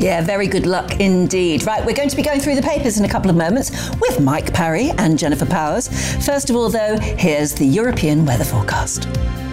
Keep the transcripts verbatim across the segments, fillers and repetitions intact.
Yeah, very good luck indeed. Right, we're going to be going through the papers in a couple of moments with Mike Parry and Jennifer Powers. First of all, though, here's the European weather forecast.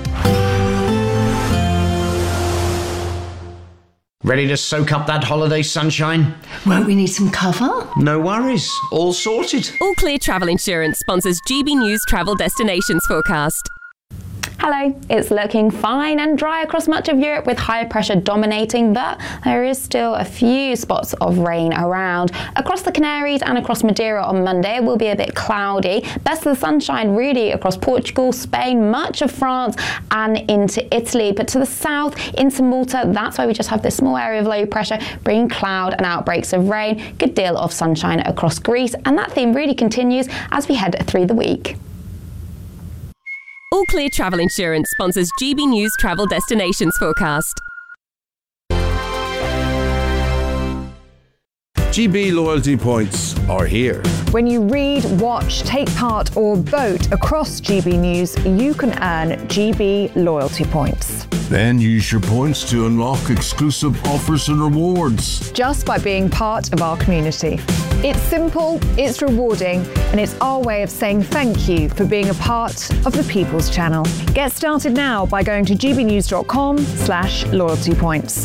Ready to soak up that holiday sunshine? Won't we need some cover? No worries, all sorted. All Clear Travel Insurance sponsors G B News Travel Destinations Forecast. Hello, it's looking fine and dry across much of Europe with high pressure dominating, but there is still a few spots of rain around. Across the Canaries and across Madeira on Monday it will be a bit cloudy. Best of the sunshine really across Portugal, Spain, much of France and into Italy. But to the south, into Malta, that's why we just have this small area of low pressure bringing cloud and outbreaks of rain. Good deal of sunshine across Greece, and that theme really continues as we head through the week. All Clear Travel Insurance sponsors G B News Travel Destinations Forecast. G B loyalty points are here. When you read, watch, take part or vote across G B News, you can earn G B loyalty points. Then use your points to unlock exclusive offers and rewards. Just by being part of our community. It's simple, it's rewarding, and it's our way of saying thank you for being a part of the People's Channel. Get started now by going to gbnews.com slash loyalty points.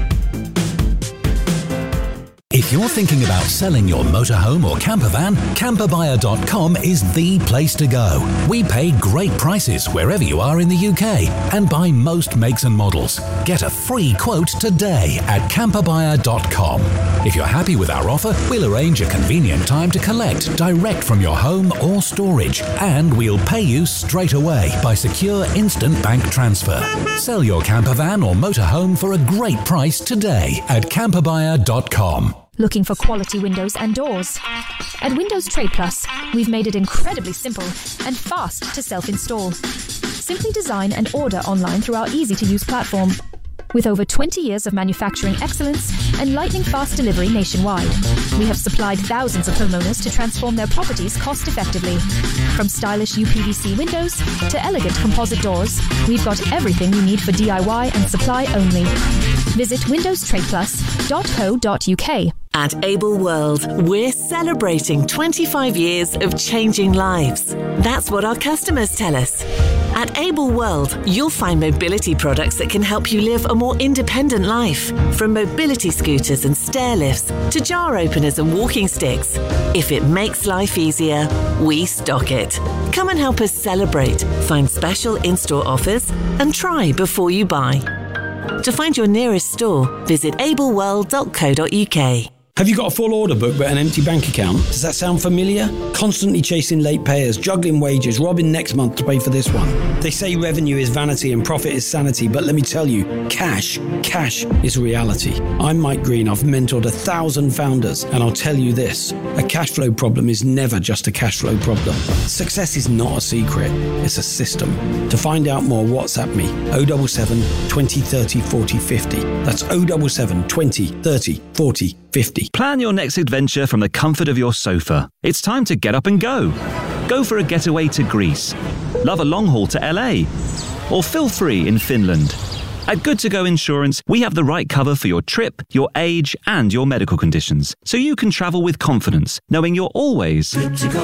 If you're thinking about selling your motorhome or camper van, camper buyer dot com is the place to go. We pay great prices wherever you are in the U K and buy most makes and models. Get a free quote today at camper buyer dot com. If you're happy with our offer, we'll arrange a convenient time to collect direct from your home or storage, and we'll pay you straight away by secure instant bank transfer. Sell your camper van or motorhome for a great price today at camper buyer dot com. Looking for quality windows and doors? At Windows Trade Plus, we've made it incredibly simple and fast to self-install. Simply design and order online through our easy-to-use platform. With over twenty years of manufacturing excellence and lightning-fast delivery nationwide, we have supplied thousands of homeowners to transform their properties cost-effectively. From stylish U P V C windows to elegant composite doors, we've got everything you need for D I Y and supply only. Visit windows trade plus dot co dot U K. At Able World, we're celebrating twenty-five years of changing lives. That's what our customers tell us. At Able World, you'll find mobility products that can help you live a more independent life. From mobility scooters and stair lifts to jar openers and walking sticks. If it makes life easier, we stock it. Come and help us celebrate, find special in-store offers, and try before you buy. To find your nearest store, visit able world dot co dot U K. Have you got a full order book but an empty bank account? Does that sound familiar? Constantly chasing late payers, juggling wages, robbing next month to pay for this one. They say revenue is vanity and profit is sanity, but let me tell you, cash, cash is reality. I'm Mike Green. I've mentored a thousand founders, and I'll tell you this, a cash flow problem is never just a cash flow problem. Success is not a secret, it's a system. To find out more, WhatsApp me, oh seven seven, twenty, thirty, forty, fifty. That's oh seven seven, twenty, thirty, forty, fifty. Plan your next adventure from the comfort of your sofa. It's time to get up and go. Go for a getaway to Greece. Love a long haul to L A. Or feel free in Finland. At Good To Go Insurance, we have the right cover for your trip, your age, and your medical conditions, so you can travel with confidence, knowing you're always good to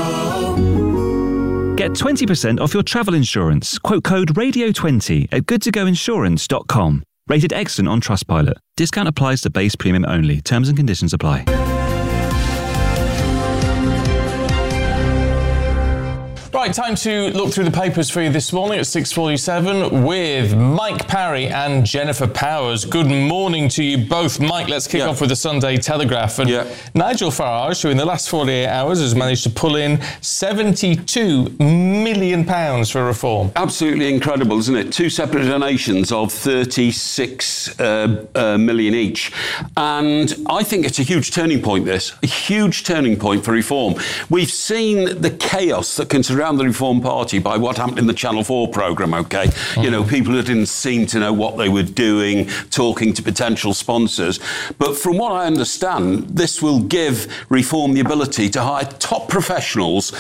go. Get twenty percent off your travel insurance. Quote code radio twenty at good to go insurance dot com. Rated excellent on Trustpilot. Discount applies to base premium only. Terms and conditions apply. Right, time to look through the papers for you this morning at six forty-seven with Mike Parry and Jennifer Powers. Good morning to you both. Mike, let's kick yeah. off with the Sunday Telegraph. And yeah. Nigel Farage, who in the last forty-eight hours has managed to pull in seventy-two million pounds for reform. Absolutely incredible, isn't it? Two separate donations of thirty-six uh, uh, million each. And I think it's a huge turning point, this. A huge turning point for reform. We've seen the chaos that can surround the Reform Party by what happened in the Channel four programme, OK? Mm-hmm. You know, people who didn't seem to know what they were doing, talking to potential sponsors. But from what I understand, this will give Reform the ability to hire top professionals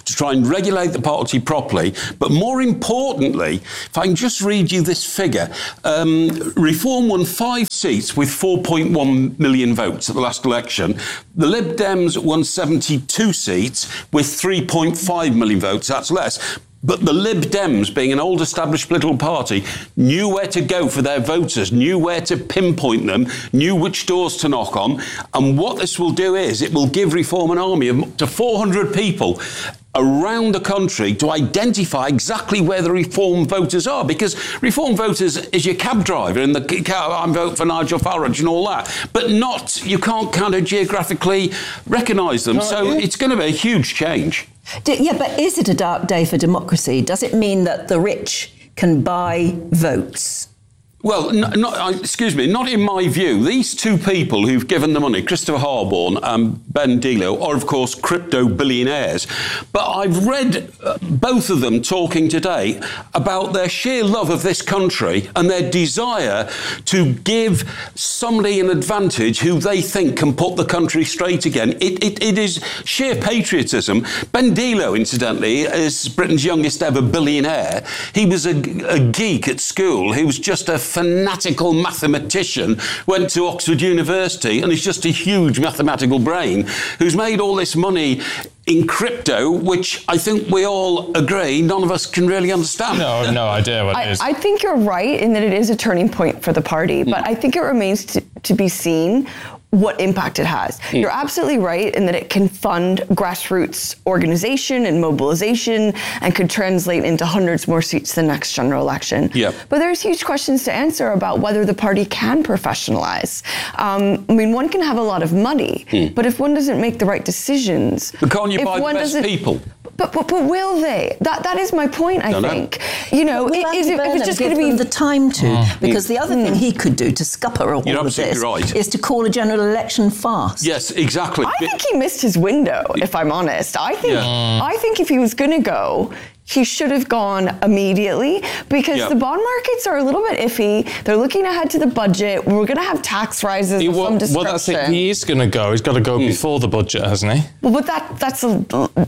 to try and regulate the party properly. But more importantly, if I can just read you this figure, um, Reform won five seats with four point one million votes at the last election. The Lib Dems won seventy-two seats with three point five million votes. That's less. But the Lib Dems, being an old established political party, knew where to go for their voters, knew where to pinpoint them, knew which doors to knock on. And what this will do is it will give Reform an army of up to four hundred people around the country to identify exactly where the Reform voters are, because Reform voters is your cab driver and the car, I'm voting for Nigel Farage and all that, but not, you can't kind of geographically recognise them. So yeah. It's going to be a huge change. Do, yeah, but is it a dark day for democracy? Does it mean that the rich can buy votes? Well, n- not, excuse me, not in my view. These two people who've given the money, Christopher Harborne and Ben Dilo, are of course crypto billionaires. But I've read uh, both of them talking today about their sheer love of this country and their desire to give somebody an advantage who they think can put the country straight again. It, it, it is sheer patriotism. Ben Dilo, incidentally, is Britain's youngest ever billionaire. He was a, a geek at school. He was just a fanatical mathematician, went to Oxford University, and is just a huge mathematical brain who's made all this money in crypto, which I think we all agree none of us can really understand. No, no idea what I, it is. I think you're right in that it is a turning point for the party, but mm. I think it remains to, to be seen what impact it has. Mm. You're absolutely right in that it can fund grassroots organization and mobilization and could translate into hundreds more seats the next general election. Yep. But there's huge questions to answer about whether the party can professionalize. Um, I mean, one can have a lot of money, mm. but if one doesn't make the right decisions... But can't you buy the best people? But, but but will they? That that is my point. I Don't think. Know. You know, well, it, is it, if it's just going to be the time to, mm. because the other mm. thing he could do to scupper all You're of this right. is to call a general election fast. Yes, exactly. I think he missed his window. If I'm honest, I think yeah. I think if he was going to go, he should have gone immediately, because yep. the bond markets are a little bit iffy. They're looking ahead to the budget. We're going to have tax rises He, of well, some description. well, that's it. He is going to go. He's got to go mm. before the budget, hasn't he? Well, but that that's a,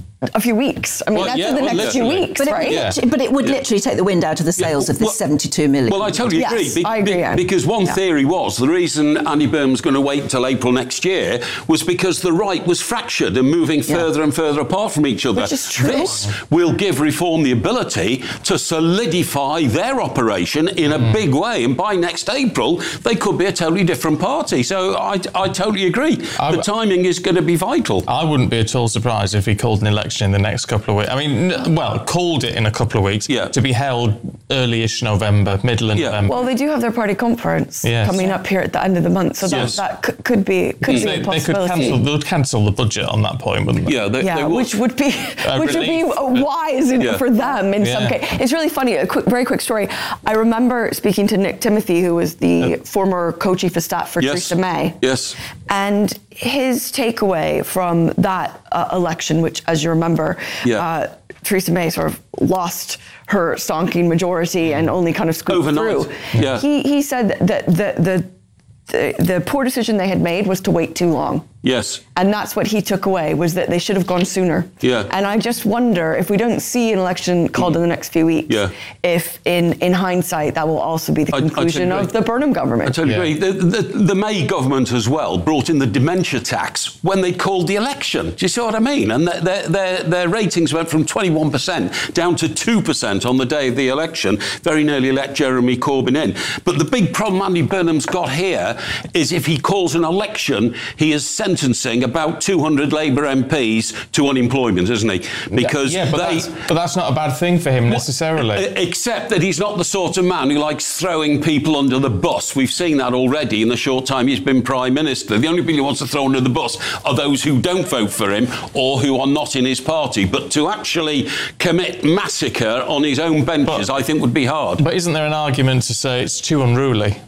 a few weeks. I mean, well, that's yeah, in the well, next few literally. weeks, but right? It, yeah. But it would yeah. literally take the wind out of the sails yeah. of this well, seventy-two million. Well, I totally yes, agree. Be, I agree. Be, because one yeah. theory was the reason Andy Burnham was going to wait until April next year was because the right was fractured and moving yeah. further and further apart from each other. Which is true. This will give Reform the ability to solidify their operation in a mm. big way, and by next April they could be a totally different party. So I, I totally agree. I, the timing is going to be vital. I wouldn't be at all surprised if he called an election in the next couple of weeks. I mean, n- well, called it in a couple of weeks yeah. to be held early-ish November, middle of yeah. November. Well, they do have their party conference yes. coming up here at the end of the month, so that, yes. that could, could be could mm. be they, a possibility. They could cancel. They would cancel the budget on that point, wouldn't they? Yeah, they, yeah, they would. which would be A which relief. would be wise in, yeah. for them in yeah. some case. It's really funny. A quick, very quick story. I remember speaking to Nick Timothy, who was the uh, former co-chief of staff for yes. Theresa May. Yes. And his takeaway from that uh, election, which, as you remember, yeah. uh, Theresa May sort of lost her stonking majority and only kind of scooped Overnight. through. Yeah. He he said that the the the, the poor decision they had made was to wait too long. Yes. And that's what he took away, was that they should have gone sooner. Yeah. And I just wonder if we don't see an election called in the next few weeks, yeah. if in, in hindsight that will also be the I, conclusion I of the Burnham government. I totally Yeah. agree. The, the, the May government as well brought in the dementia tax when they called the election. Do you see what I mean? And their, their, their, their ratings went from twenty-one percent down to two percent on the day of the election. Very nearly let Jeremy Corbyn in. But the big problem Andy Burnham's got here is if he calls an election, he is sentencing about two hundred Labour M Ps to unemployment, isn't he? Because yeah, but, they, that's, but that's not a bad thing for him necessarily. Except that he's not the sort of man who likes throwing people under the bus. We've seen that already in the short time he's been Prime Minister. The only people he wants to throw under the bus are those who don't vote for him or who are not in his party. But to actually commit massacre on his own benches, but, I think would be hard. But isn't there an argument to say it's too unruly?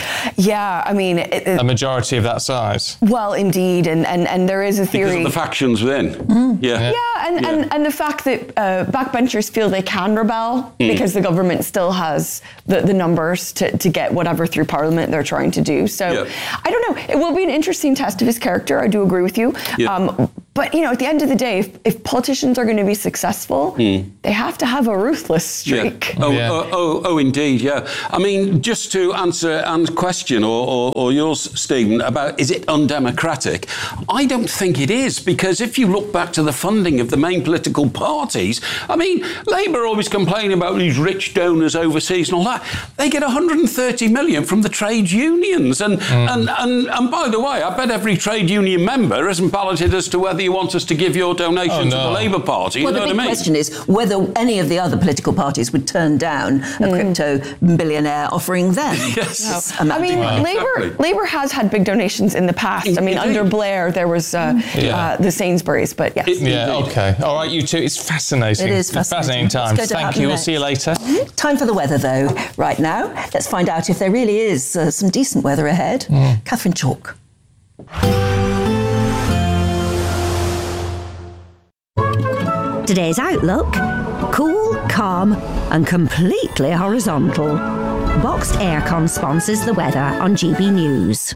Yeah, I mean... It, it, a majority of that size. Well, indeed, and, and, and there is a theory... Because of the factions within. Mm. Yeah. Yeah, and, yeah. And, and the fact that uh, backbenchers feel they can rebel mm. because the government still has the, the numbers to, to get whatever through Parliament they're trying to do. So, yeah. I don't know. It will be an interesting test of his character. I do agree with you. Yeah. Um, but but, you know, at the end of the day, if, if politicians are going to be successful, mm. they have to have a ruthless streak. Yeah. Oh, yeah. oh, oh, oh, indeed, yeah. I mean, just to answer Anne's question, or, or, or yours, Stephen, about is it undemocratic? I don't think it is, because if you look back to the funding of the main political parties, I mean, Labour always complain about these rich donors overseas and all that. They get one hundred thirty million from the trade unions. And, mm. and, and, and by the way, I bet every trade union member isn't balloted as to whether you want us to give your donation oh, no. to the Labour Party. Well, you the know big what I mean? question is whether any of the other political parties would turn down a mm. crypto billionaire offering them. Yes. No. I mean, wow. Labour exactly. Labour has had big donations in the past. I mean, Indeed. under Blair, there was uh, yeah. uh, the Sainsbury's, but yes. It, yeah, okay. All right, you two. It's fascinating. It is fascinating. Fascinating times. Thank you. We'll see you later. Time for the weather, though. Right now, let's find out if there really is uh, some decent weather ahead. Mm. Catherine Chalk. Today's outlook: cool, calm and completely horizontal. Boxed Aircon sponsors the weather on G B News.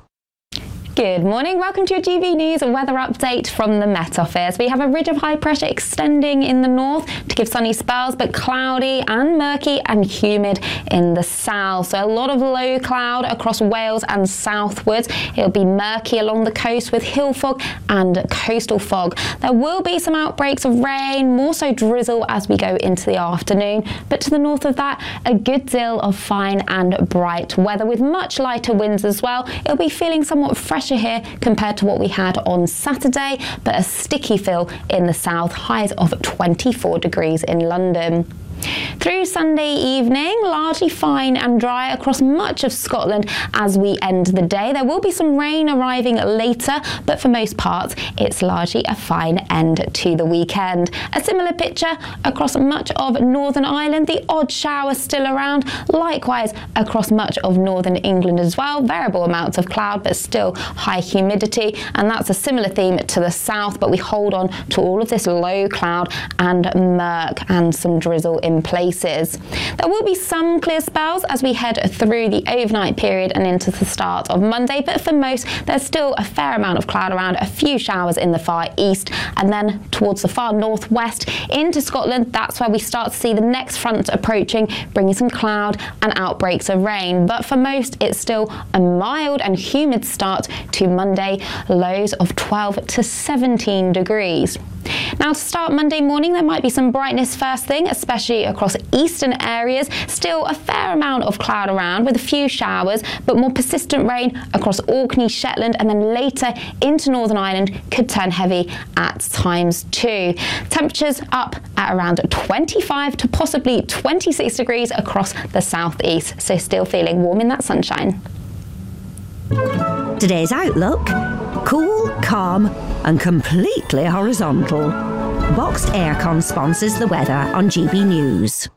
Good morning. Welcome to your G B News weather update from the Met Office. We have a ridge of high pressure extending in the north to give sunny spells, but cloudy and murky and humid in the south. So a lot of low cloud across Wales and southwards. It'll be murky along the coast with hill fog and coastal fog. There will be some outbreaks of rain, more so drizzle as we go into the afternoon. But to the north of that, a good deal of fine and bright weather with much lighter winds as well. It'll be feeling somewhat fresh here compared to what we had on Saturday, but a sticky feel in the south, highs of twenty-four degrees in London. Through Sunday evening, largely fine and dry across much of Scotland as we end the day. There will be some rain arriving later, but for most parts, it's largely a fine end to the weekend. A similar picture across much of Northern Ireland, the odd shower still around. Likewise, across much of Northern England as well. Variable amounts of cloud, but still high humidity. And that's a similar theme to the south, but we hold on to all of this low cloud and murk and some drizzle in places. There will be some clear spells as we head through the overnight period and into the start of Monday, but for most there's still a fair amount of cloud around, a few showers in the far east, and then towards the far northwest into Scotland. That's where we start to see the next front approaching, bringing some cloud and outbreaks of rain. But for most it's still a mild and humid start to Monday, lows of twelve to seventeen degrees. Now to start Monday morning, there might be some brightness first thing, especially across eastern areas. Still a fair amount of cloud around with a few showers, but more persistent rain across Orkney, Shetland, and then later into Northern Ireland could turn heavy at times too. Temperatures up at around twenty-five to possibly twenty-six degrees across the southeast, so still feeling warm in that sunshine. Today's outlook: cool, calm and completely horizontal. Boxed Aircon sponsors the weather on G B News.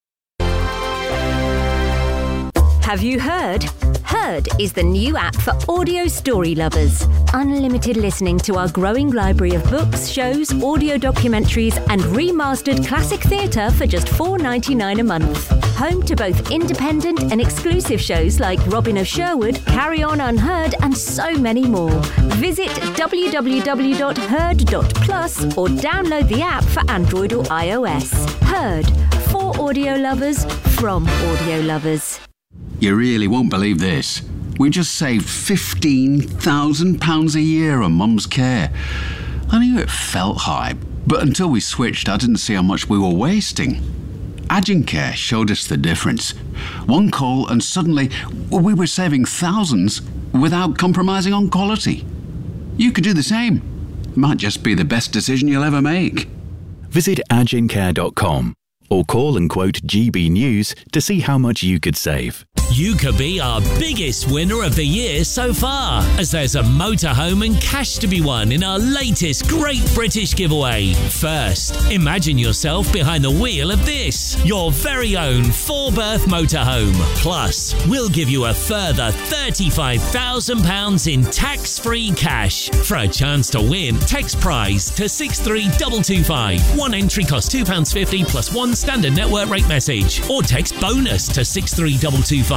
Have you heard? Heard is the new app for audio story lovers. Unlimited listening to our growing library of books, shows, audio documentaries and remastered classic theatre for just four dollars ninety-nine a month. Home to both independent and exclusive shows like Robin of Sherwood, Carry On Unheard and so many more. Visit w w w dot heard dot plus or download the app for Android or iOS. Heard, for audio lovers, from audio lovers. You really won't believe this. We just saved fifteen thousand pounds a year on Mum's care. I knew it felt high, but until we switched, I didn't see how much we were wasting. Agencare showed us the difference. One call and suddenly we were saving thousands without compromising on quality. You could do the same. Might just be the best decision you'll ever make. Visit agencare dot com or call and quote G B News to see how much you could save. You could be our biggest winner of the year so far, as there's a motorhome and cash to be won in our latest Great British Giveaway. First, imagine yourself behind the wheel of this, your very own four-berth motorhome. Plus, we'll give you a further thirty-five thousand pounds in tax-free cash. For a chance to win, text prize to six three two two five. One entry costs two pounds fifty plus one standard network rate message, or text bonus to six three two two five.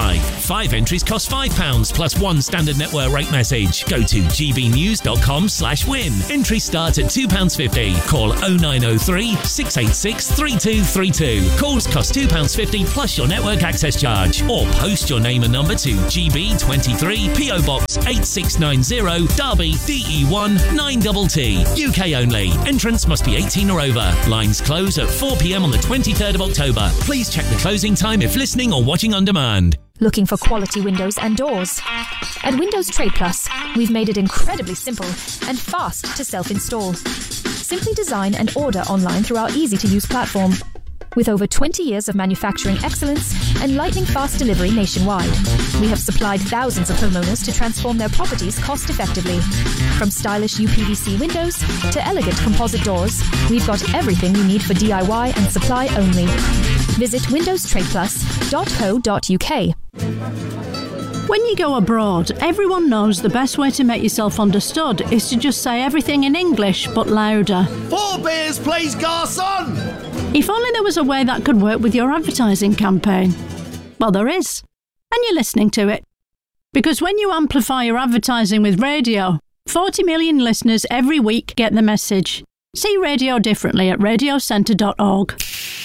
apply. Five entries cost five pounds plus one standard network rate message. Go to gbnews.com slash win. Entries start at two pounds fifty. Call oh nine oh three, six eight six, three two three two. Calls cost two pounds fifty plus your network access charge. Or post your name and number to G B twenty-three, P O Box eight six nine zero, Derby, D E one nine T T. U K only. Entrance must be eighteen or over. Lines close at four p.m. on the twenty-third of October. Please check the closing time if listening or watching on demand. Looking for quality windows and doors? At Windows Trade Plus, we've made it incredibly simple and fast to self-install. Simply design and order online through our easy-to-use platform. With over twenty years of manufacturing excellence and lightning-fast delivery nationwide, we have supplied thousands of homeowners to transform their properties cost-effectively. From stylish U P V C windows to elegant composite doors, we've got everything you need for D I Y and supply only. Visit windows trade plus dot co dot U K. When you go abroad, everyone knows the best way to make yourself understood is to just say everything in English, but louder. Four beers, please, garçon! If only there was a way that could work with your advertising campaign. Well, there is. And you're listening to it. Because when you amplify your advertising with radio, forty million listeners every week get the message. See radio differently at radio centre dot org.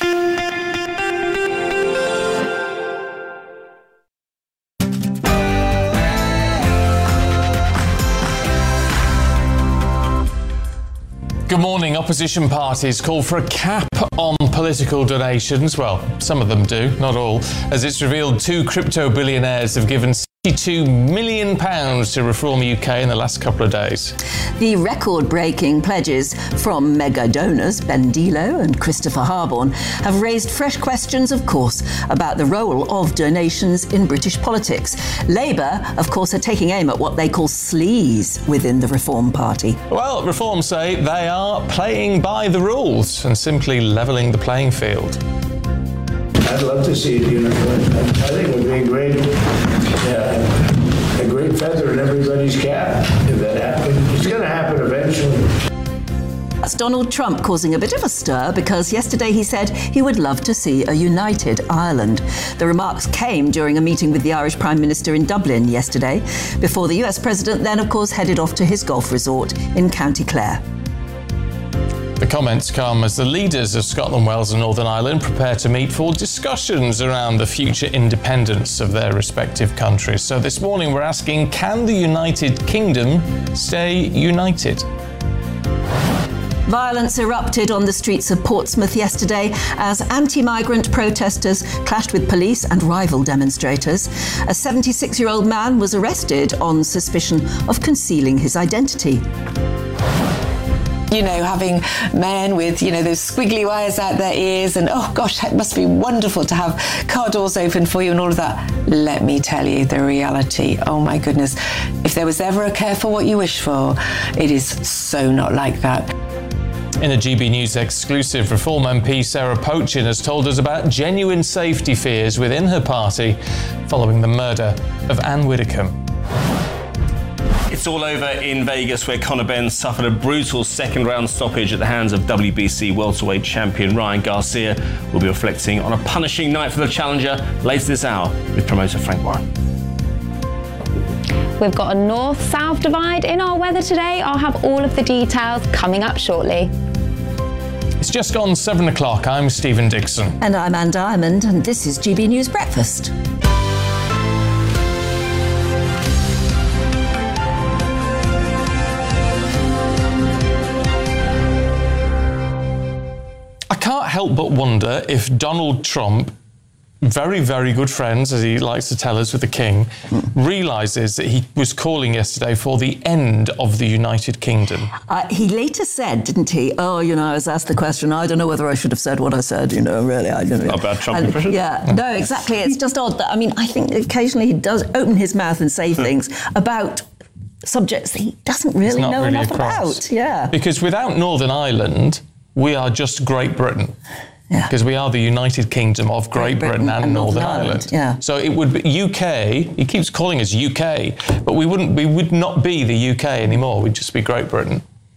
Good morning. Opposition parties call for a cap on political donations. Well, some of them do, not all, as it's revealed two crypto billionaires have given sixty-two million pounds to Reform U K in the last couple of days. The record-breaking pledges from mega donors Ben Dilo and Christopher Harborne have raised fresh questions, of course, about the role of donations in British politics. Labour, of course, are taking aim at what they call sleaze within the Reform Party. Well, Reform say they are playing by the rules and simply levelling the playing field. I'd love to see it uniform. I think it would be a great, yeah, a great feather in everybody's cap if that happened. It's going to happen eventually. That's Donald Trump causing a bit of a stir because yesterday he said he would love to see a united Ireland. The remarks came during a meeting with the Irish Prime Minister in Dublin yesterday, before the U S President then, of course, headed off to his golf resort in County Clare. The comments come as the leaders of Scotland, Wales and Northern Ireland prepare to meet for discussions around the future independence of their respective countries. So this morning we're asking, can the United Kingdom stay united? Violence erupted on the streets of Portsmouth yesterday as anti-migrant protesters clashed with police and rival demonstrators. A seventy-six-year-old man was arrested on suspicion of concealing his identity. You know, having men with, you know, those squiggly wires out their ears and, oh gosh, it must be wonderful to have car doors open for you and all of that. Let me tell you the reality. Oh my goodness. If there was ever a care for what you wish for, it is so not like that. In a G B News exclusive, Reform M P Sarah Pochin has told us about genuine safety fears within her party following the murder of Anne Widdecombe. It's all over in Vegas, where Conor Benn suffered a brutal second-round stoppage at the hands of W B C welterweight champion Ryan Garcia. Will be reflecting on a punishing night for the challenger later this hour with promoter Frank Warren. We've got a north-south divide in our weather today. I'll have all of the details coming up shortly. It's just gone seven o'clock. I'm Stephen Dixon. And I'm Anne Diamond, and this is G B News Breakfast. I can't help but wonder if Donald Trump, very, very good friends, as he likes to tell us, with the King, realises that he was calling yesterday for the end of the United Kingdom. Uh, he later said, didn't he, oh, you know, I was asked the question, I don't know whether I should have said what I said, you know, really, I don't know. Not bad Trump and, impression. Yeah, no, exactly. It's just odd that, I mean, I think occasionally he does open his mouth and say things about subjects that he doesn't really know really enough across. about. Yeah. Because without Northern Ireland, we are just Great Britain. Yeah. Because we are the United Kingdom of Great, Great Britain, Britain and, and Northern, Northern Ireland. Ireland. Yeah. So it would be U K. He keeps calling us U K, but we wouldn't. We would not be the U K anymore. We'd just be Great Britain.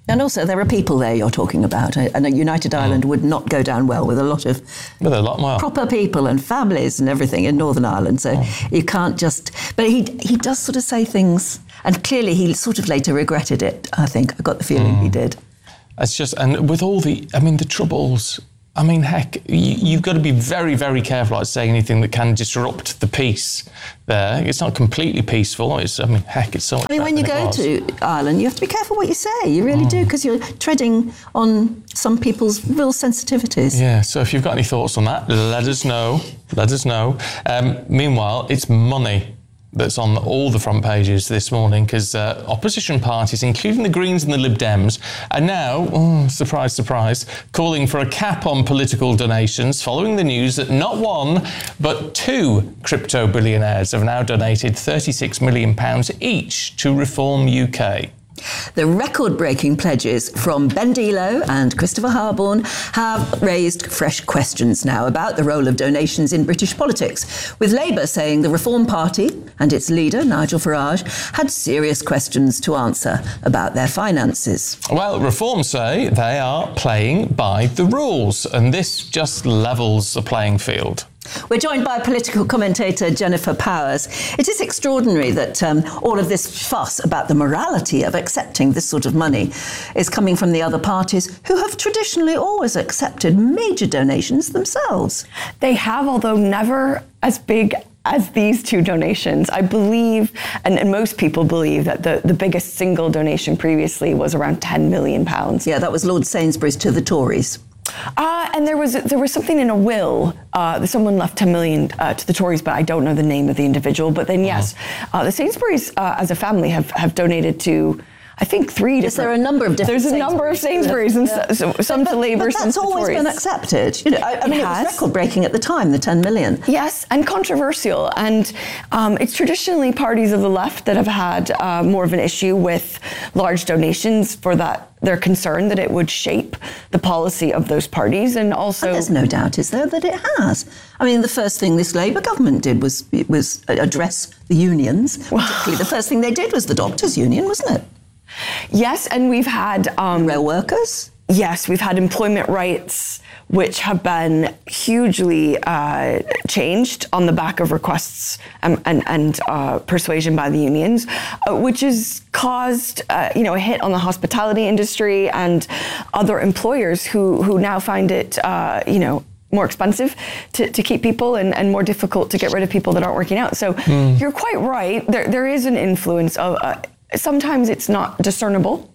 And also, there are people there you're talking about, and a United Ireland would not go down well with a lot of with a lot more proper people and families and everything in Northern Ireland. So oh. you can't just. But he he does sort of say things, and clearly he sort of later regretted it. I think I got the feeling mm. he did. It's just, and with all the, I mean, the troubles. I mean, heck, you, you've got to be very, very careful about saying anything that can disrupt the peace there. It's not completely peaceful. It's, I mean, heck, it's so much I mean, when you go to Ireland, you have to be careful what you say. You really mm. do, because you're treading on some people's real sensitivities. Yeah, so if you've got any thoughts on that, let us know. Let us know. Um, meanwhile, it's money that's on all the front pages this morning, because uh, opposition parties, including the Greens and the Lib Dems, are now, oh, surprise, surprise, calling for a cap on political donations following the news that not one, but two crypto billionaires have now donated thirty-six million pounds each to Reform U K. The record-breaking pledges from Ben Dilo and Christopher Harborne have raised fresh questions now about the role of donations in British politics, with Labour saying the Reform Party and its leader, Nigel Farage, had serious questions to answer about their finances. Well, Reform say they are playing by the rules, and this just levels the playing field. We're joined by political commentator Jennifer Powers. It is extraordinary that um, all of this fuss about the morality of accepting this sort of money is coming from the other parties who have traditionally always accepted major donations themselves. They have, although never as big as these two donations. I believe, and, and most people believe, that the, the biggest single donation previously was around ten million pounds. Yeah, that was Lord Sainsbury's to the Tories. Uh, and there was there was something in a will uh, that someone left ten million uh, to the Tories, but I don't know the name of the individual. But then, yes, uh, the Sainsbury's uh, as a family have, have donated to, I think, three different... Yes, there are a number of different There's a number of Sainsbury's, and yeah. so, some but, to Labour, some to Tories. But that's always been accepted. You know, I, I mean, it, it was record-breaking at the time, the ten million. Yes, and controversial. And um, it's traditionally parties of the left that have had uh, more of an issue with large donations for that. They're concerned that it would shape the policy of those parties, and also... And there's no doubt, is there, that it has? I mean, the first thing this Labour government did was was address the unions. Particularly the first thing they did was the doctors' union, wasn't it? Yes, and we've had... Um, rail workers? Yes, we've had employment rights, which have been hugely uh, changed on the back of requests and, and, and uh, persuasion by the unions, uh, which has caused uh, you know, a hit on the hospitality industry and other employers who, who now find it uh, you know, more expensive to, to keep people and, and more difficult to get rid of people that aren't working out. So mm. you're quite right. There, there is an influence of, uh, sometimes it's not discernible.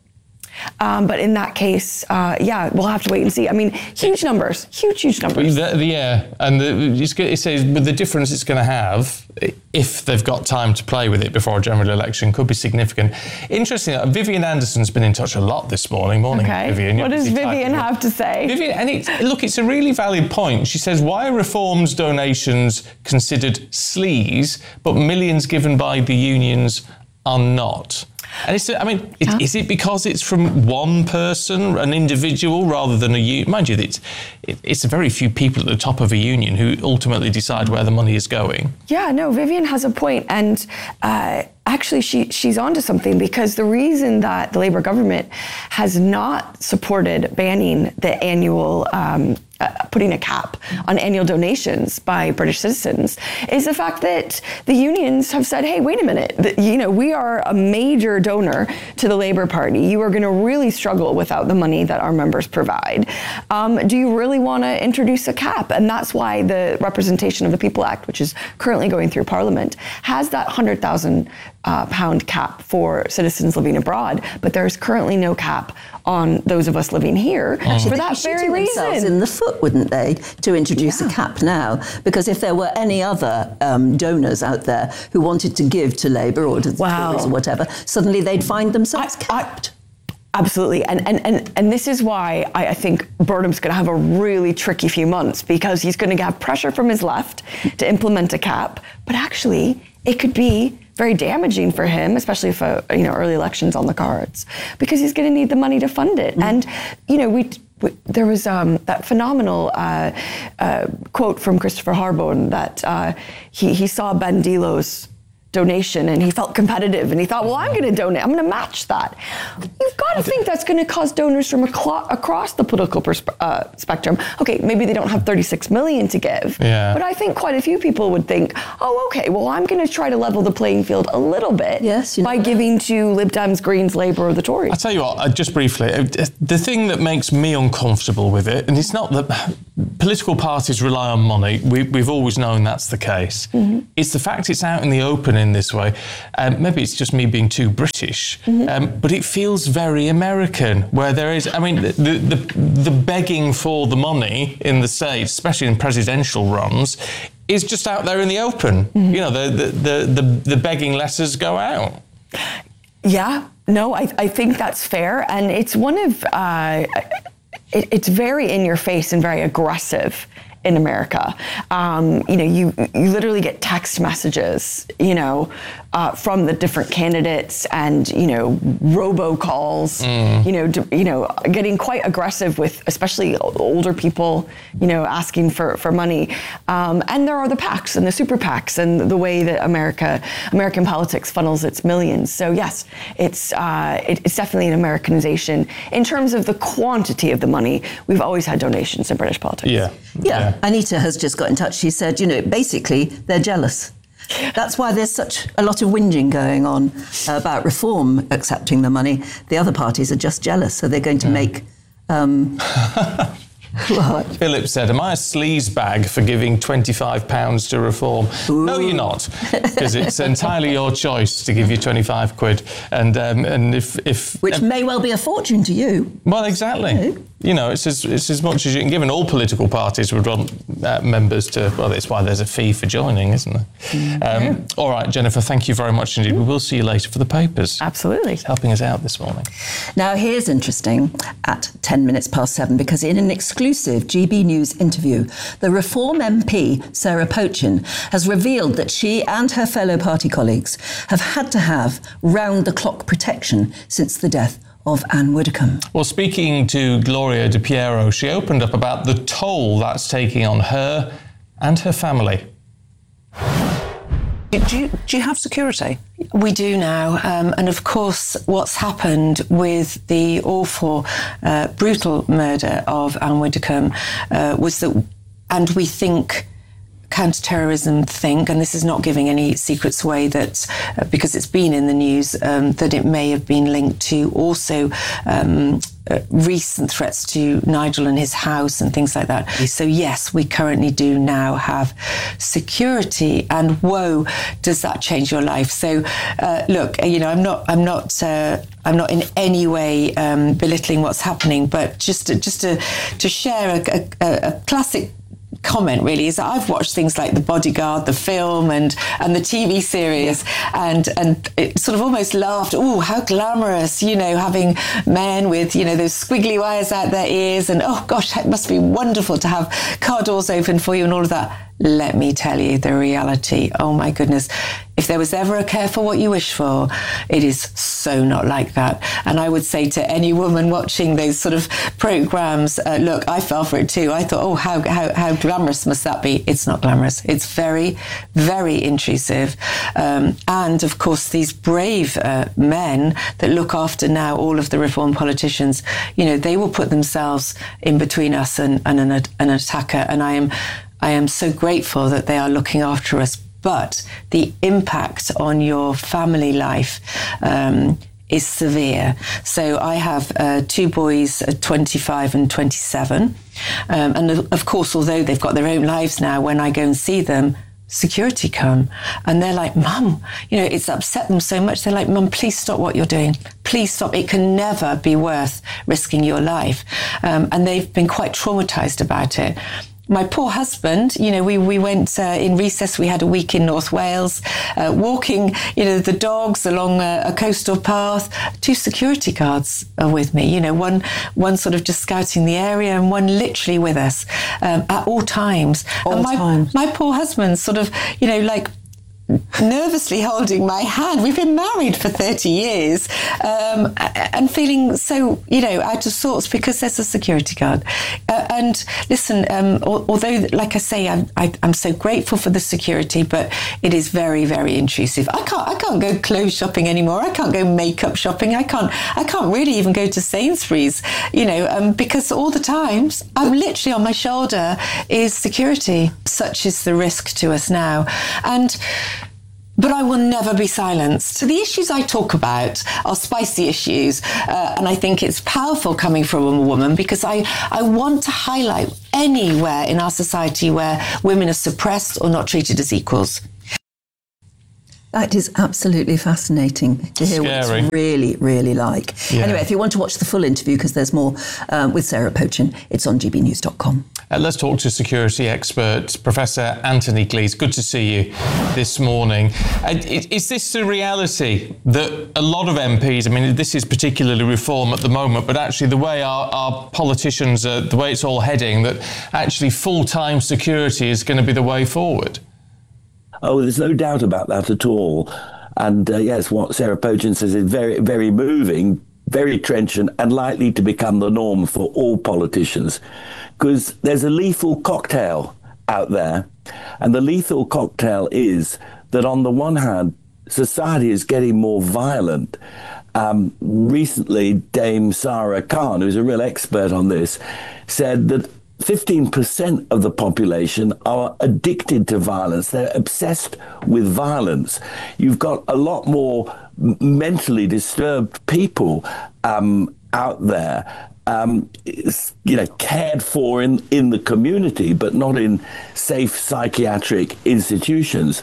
Um, but in that case, uh, yeah, we'll have to wait and see. I mean, huge numbers, huge, huge numbers. The, the, yeah, and the, it says, but the difference it's going to have, if they've got time to play with it before a general election, could be significant. Interesting, Vivian Anderson's been in touch a lot this morning. Morning, okay. Vivian. What does Vivian have to say? Vivian, and it's, look, it's a really valid point. She says, why are Reform's donations considered sleaze, but millions given by the unions are not? And it's, I mean, it, huh? is it because it's from one person, an individual, rather than a union? Mind you, it's, it, it's a very few people at the top of a union who ultimately decide where the money is going. Yeah, no, Vivian has a point, and uh, actually she she's onto something, because the reason that the Labour government has not supported banning the annual um, Uh, putting a cap on annual donations by British citizens is the fact that the unions have said, hey, wait a minute, the, you know, we are a major donor to the Labour Party. You are going to really struggle without the money that our members provide. Um, do you really want to introduce a cap? And that's why the Representation of the People Act, which is currently going through Parliament, has that one hundred thousand uh, pound cap for citizens living abroad, but there's currently no cap on those of us living here Actually, for that very reason. In the foot, wouldn't they, to introduce yeah. a cap now? Because if there were any other um, donors out there who wanted to give to Labour or to the wow. Tories or whatever, suddenly they'd find themselves I, capped. I, absolutely, and, and and and this is why I, I think Burnham's going to have a really tricky few months, because he's going to have pressure from his left to implement a cap, but actually it could be very damaging for him, especially if a, you know, early election's on the cards, because he's going to need the money to fund it. Mm. And you know, we, we there was um, that phenomenal uh, uh, quote from Christopher Harborne that uh, he he saw Ben Dilo's donation and he felt competitive and he thought, well, I'm going to donate, I'm going to match that. You you've got to think that's going to cause donors from aclo- across the political persp- uh, spectrum. Okay, maybe they don't have thirty-six million to give, Yeah. but I think quite a few people would think, oh, okay, well, I'm going to try to level the playing field a little bit yes, you know by that. giving to Lib Dems, Greens, Labour, or the Tories. I'll tell you what, uh, just briefly, uh, the thing that makes me uncomfortable with it, and it's not that political parties rely on money, we, we've always known that's the case, Mm-hmm. it's the fact it's out in the open in this way. Um, maybe it's just me being too British, Mm-hmm. um, but it feels very American, where there is, I mean, the, the, the begging for the money in the States, especially in presidential runs, is just out there in the open. Mm-hmm. You know, the, the, the, the, the begging letters go out. Yeah, no, I, I think that's fair. And it's one of, uh, it, it's very in your face and very aggressive in America. Um, you know, you, you literally get text messages, you know, uh, from the different candidates and, you know, robocalls, Mm. you know, d- you know, getting quite aggressive with especially older people, you know, asking for, for money. Um, and there are the PACs and the super PACs and the way that America, American politics funnels its millions. So yes, it's, uh, it, it's definitely an Americanization. In terms of the quantity of the money, we've always had donations in British politics. Yeah. Yeah. Anita has just got in touch. She said, you know, basically they're jealous. That's why there's such a lot of whinging going on about Reform accepting the money. The other parties are just jealous, so they're going to make... Um, what? Philip said, am I a sleaze bag for giving twenty-five pounds to Reform? Ooh. No, you're not, because it's entirely your choice to give you twenty-five quid. And um, and if... if Which um, may well be a fortune to you. Well, exactly. You know, you know it's, as, it's as much as you can give, and all political parties would want uh, members to... Well, that's why there's a fee for joining, isn't there? Mm-hmm. Um, all right, Jennifer, thank you very much indeed. We will see you later for the papers. Absolutely. It's helping us out this morning. Now, here's interesting at ten minutes past seven, because in an exclusive G B News interview, the Reform M P, Sarah Pochin, has revealed that she and her fellow party colleagues have had to have round-the-clock protection since the death of Anne Widdecombe. Well, speaking to Gloria Di Piero, she opened up about the toll that's taking on her and her family. Do you, do you have security? We do now, um, and of course what's happened with the awful, uh, brutal murder of Anne Widdecombe uh, was that, and we think, counter-terrorism think, and this is not giving any secrets away, that uh, because it's been in the news, um, that it may have been linked to also um, uh, recent threats to Nigel and his house and things like that. So yes, we currently do now have security, and whoa, does that change your life? So uh, look, you know, I'm not, I'm not, uh, I'm not in any way um, belittling what's happening, but just to, just to to share a, a, a classic comment really is that I've watched things like The Bodyguard, the film, and and the T V series, and and it sort of almost laughed, oh, how glamorous, you know, having men with, you know, those squiggly wires out their ears, and oh gosh, it must be wonderful to have car doors open for you and all of that. Let me tell you the reality. Oh my goodness. If there was ever a careful what you wish for, it is so not like that. And I would say to any woman watching those sort of programs, uh, look, I fell for it too. I thought, oh, how, how, how glamorous must that be? It's not glamorous. It's very, very intrusive. Um, and of course, these brave uh, men that look after now all of the Reform politicians, you know, they will put themselves in between us and, and an, an attacker. And I am, I am so grateful that they are looking after us. But the impact on your family life um, is severe. So I have uh, two boys, uh, twenty-five and twenty-seven. Um, and of course, although they've got their own lives now, when I go and see them, security come. And they're like, Mum, you know, it's upset them so much. They're like, Mum, please stop what you're doing. Please stop. It can never be worth risking your life. Um, and they've been quite traumatized about it. My poor husband, you know, we, we went uh, in recess, we had a week in North Wales, uh, walking, you know, the dogs along a, a coastal path. Two security guards are with me, you know, one one sort of just scouting the area and one literally with us um, at all times. All and my, times. my poor husband sort of, you know, like nervously holding my hand. We've been married for thirty years um, and feeling so, you know, out of sorts because there's a security guard. Uh, and listen, um, although, like I say, I'm, I, I'm so grateful for the security, but it is very, very intrusive. I can't, I can't go clothes shopping anymore. I can't go makeup shopping. I can't, I can't really even go to Sainsbury's, you know, um, because all the times I'm literally on my shoulder is security. Such is the risk to us now. And But I will never be silenced. So the issues I talk about are spicy issues, uh, and I think it's powerful coming from a woman because I, I want to highlight anywhere in our society where women are suppressed or not treated as equals. That is absolutely fascinating to hear Scary. what it's really, really like. Yeah. Anyway, if you want to watch the full interview, because there's more um, with Sarah Pochin, it's on g b news dot com. Uh, let's talk to security expert Professor Anthony Glees. Good to see you this morning. Uh, is this the reality that a lot of M Ps, I mean, this is particularly reform at the moment, but actually the way our, our politicians, uh, the way it's all heading, that actually full-time security is going to be the way forward? Oh, there's no doubt about that at all. And uh, yes, what Sarah Pochin says is very, very moving, very trenchant, and likely to become the norm for all politicians. Because there's a lethal cocktail out there. And the lethal cocktail is that on the one hand, society is getting more violent. Um, recently, Dame Sarah Khan, who's a real expert on this, said that fifteen percent of the population are addicted to violence. They're obsessed with violence. You've got a lot more mentally disturbed people um, out there, um, you know, cared for in, in the community, but not in safe psychiatric institutions.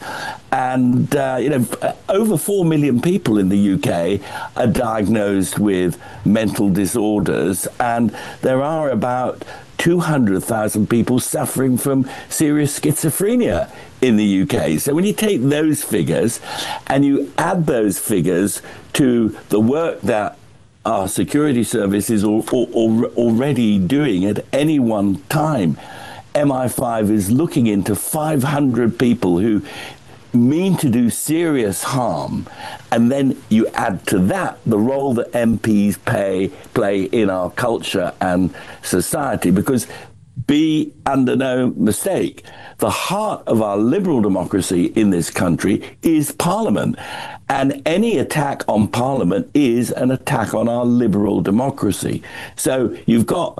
And, uh, you know, over four million people in the U K are diagnosed with mental disorders, and there are about two hundred thousand people suffering from serious schizophrenia in the U K. So when you take those figures and you add those figures to the work that our security service is al- al- already doing at any one time, M I five is looking into five hundred people who mean to do serious harm, and then you add to that the role that M Ps pay, play in our culture and society, because be under no mistake, the heart of our liberal democracy in this country is Parliament, and any attack on Parliament is an attack on our liberal democracy. So you've got